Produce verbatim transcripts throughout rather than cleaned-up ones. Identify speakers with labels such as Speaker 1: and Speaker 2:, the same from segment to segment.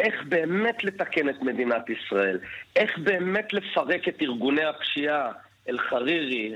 Speaker 1: איך באמת לתקן את מדינת ישראל, איך באמת לפרק את ארגוני הפשיעה, אל-חרירי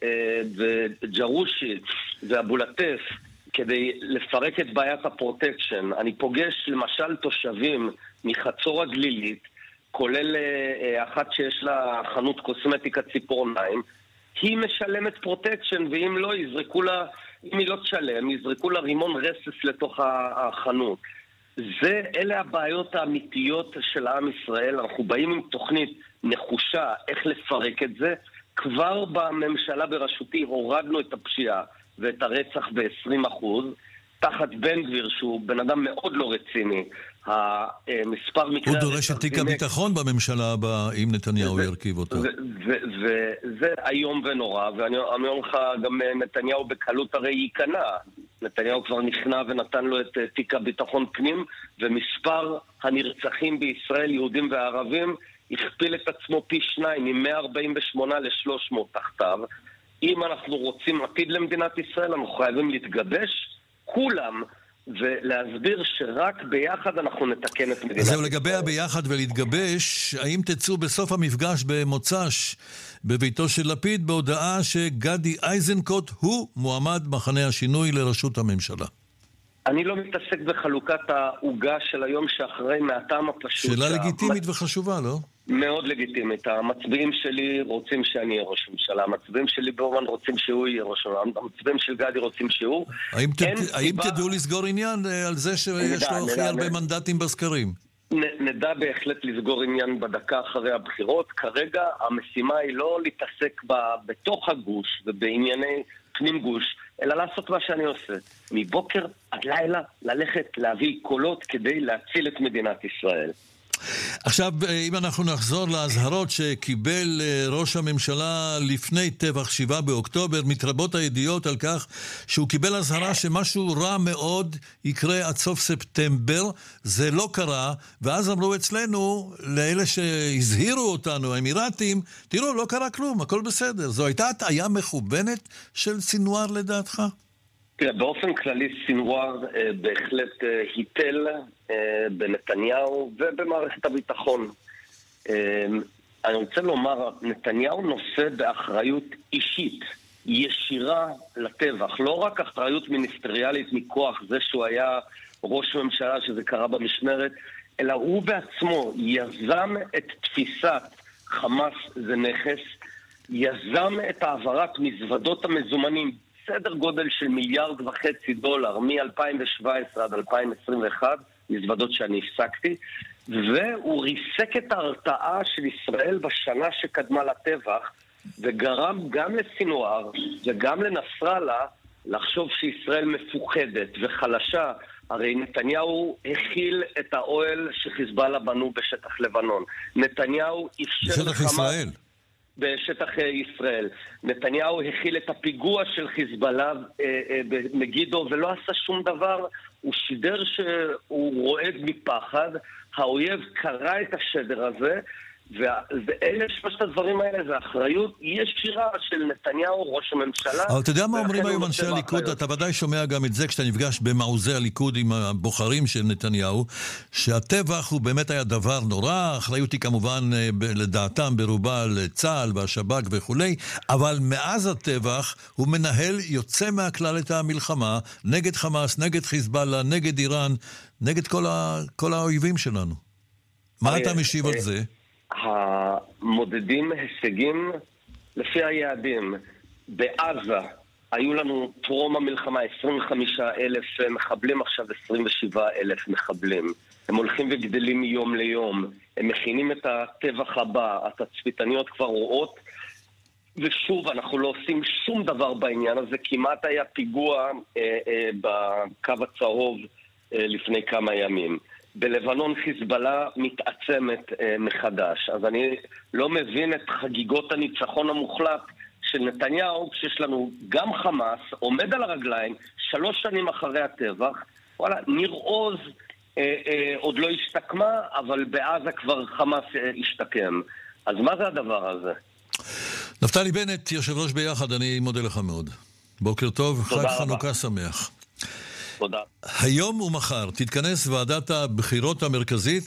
Speaker 1: וג'רושי ואבולטף, כדי לפרק את בעיית הפרוטקשן. אני פוגש למשל תושבים מחצור הגלילית, כולל אחת שיש לה חנות קוסמטיקה ציפורניים, היא משלמת פרוטקשן, ואם לא, יזרקו לה, אם היא לא תשלם, יזרקו לה רימון רסס לתוך החנות. זה, אלה הבעיות האמיתיות של העם ישראל. אנחנו באים עם תוכנית נחושה איך לפרק את זה. כבר בממשלה בראשותי הורדנו את הפשיעה ואת הרצח ב-עשרים אחוז, תחת בן גביר שהוא בן אדם מאוד לא רציני. המספר מקרה...
Speaker 2: הוא דורש את תיק הביטחון בממשלה הבאה, אם נתניהו ירכיב אותו.
Speaker 1: וזה היום ונורא, ואני אומר לך, גם נתניהו בקלות הרי ייכנע. נתניהו כבר נכנע ונתן לו את תיק הביטחון פנים, ומספר הנרצחים בישראל, יהודים וערבים, הכפיל את עצמו פי שניים, מ-מאה ארבעים ושמונה ל-שלוש מאות תחתיו. אם אנחנו רוצים עתיד למדינת ישראל, אנחנו חייבים להתגבש, כולם, ולהסביר שרק ביחד אנחנו נתקן את מדינת ישראל.
Speaker 2: זהו, לגבי הביחד ולהתגבש, האם תצאו בסוף המפגש במוצ"ש בביתו של לפיד בהודעה שגדי איזנקוט הוא מועמד מחנה השינוי לראשות הממשלה?
Speaker 1: אני לא מתעסק בחלוקת העוגה של היום שאחרי, מהטעם הפשוט.
Speaker 2: שאלה לגיטימית וחשובה, לא?
Speaker 1: מאוד לגיטימית. המצביעים שלי רוצים שאני אהיה ראש ממשלה, המצביעים שלי באומן רוצים שהוא יהיה ראש ממשלה, המצביעים של גדי רוצים שהוא.
Speaker 2: האם תדעו לסגור עניין על זה שיש לו הכי הרבה מנדטים בסקרים?
Speaker 1: נדע בהחלט לסגור עניין בדקה אחרי הבחירות. כרגע המשימה היא לא להתעסק בתוך הגוש ובענייני פנים גוש, אלא לעשות מה שאני עושה. מבוקר עד לילה ללכת להביא קולות כדי להציל את מדינת ישראל.
Speaker 2: עכשיו, אם אנחנו נחזור להזהרות שקיבל ראש הממשלה לפני טבח שבעה באוקטובר, מתרבות הידיעות על כך שהוא קיבל הזהרה שמשהו רע מאוד יקרה עד סוף ספטמבר. זה לא קרה, ואז אמרו אצלנו, לאלה שהזהירו אותנו, האמירתים, תראו, לא קרה כלום, הכל בסדר. זו הייתה הטעיה מכוונת של סינואר לדעתך?
Speaker 1: תראה, באופן כללי סינואר אה, בהחלט אה, היטל אה, בנתניהו ובמערכת הביטחון. אה, אני רוצה לומר, נתניהו נושא באחריות אישית, ישירה לטבח, לא רק אחריות מיניסטריאלית מכוח זה שהוא היה ראש ממשלה שזה קרה במשמרת, אלא הוא בעצמו יזם את תפיסת חמאס זה נכס, יזם את העברת מזוודות המזומנים, סדר גודל של מיליארד וחצי דולר מ-אלפיים שבע עשרה עד אלפיים עשרים ואחת, מזוודות שאני הפסקתי, והוא ריסק את ההרתעה של ישראל בשנה שקדמה לטבח, וגרם גם לסינואר וגם לנסראללה לחשוב שישראל מפוחדת וחלשה. הרי נתניהו הכיל את האוהל שחיזבאללה בנו בשטח לבנון. נתניהו אפשר
Speaker 2: בשטח ישראל.
Speaker 1: בשטח ישראל. נתניהו הכיל את הפיגוע של חיזבאללה במגידו ולא עשה שום דבר. הוא שידר שהוא רועד מפחד. האויב קרא את השדר הזה, ואלה שלושת הדברים האלה זה אחריות ישירה של נתניהו, ראש הממשלה.
Speaker 2: אבל אתה יודע מה אומרים היום אנשי הליכוד? אתה ודאי שומע גם את זה כשאתה נפגש במעוזי הליכוד עם הבוחרים של נתניהו, שהטבח הוא באמת היה דבר נורא, האחריות היא כמובן לדעתם ברובה לצה"ל והשב"כ וכולי, אבל מאז הטבח הוא מנהל יוצא מהכלל את המלחמה נגד חמאס, נגד חיזבאללה, נגד איראן, נגד כל, ה... כל האויבים שלנו. מה אתה משיב על זה?
Speaker 1: המודדים הישגים לפי היעדים. בעזה היו לנו טרום המלחמה עשרים וחמישה אלף מחבלים, עכשיו עשרים ושבעה אלף מחבלים. הם הולכים וגדלים מיום ליום, הם מכינים את הטבח הבא, התצפיתניות כבר רואות, ושוב אנחנו לא עושים שום דבר בעניין הזה. כמעט היה פיגוע אה, אה, בקו הצהוב אה, לפני כמה ימים. בלבנון חיזבאללה מתעצמת אה, מחדש. אז אני לא מבין את חגיגות הניצחון המוחלט של נתניהו, כשיש לנו גם חמאס, עומד על הרגליים, שלוש שנים אחרי הטבח, וואלה, ניר עוז אה, אה, עוד לא השתקמה, אבל בעזה כבר חמאס אה, השתקם. אז מה זה הדבר הזה?
Speaker 2: נפתלי בנט, יושב ראש ביחד, אני מודה לך מאוד. בוקר טוב, חג חנוכה שמח.
Speaker 1: תודה.
Speaker 2: היום ומחר תתכנס ועדת הבחירות המרכזית